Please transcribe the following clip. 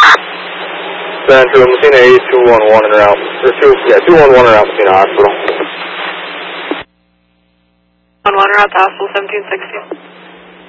Central, Messina 8211 and out. Or 211 and out Messina Hospital. 1 route to hospital 1760.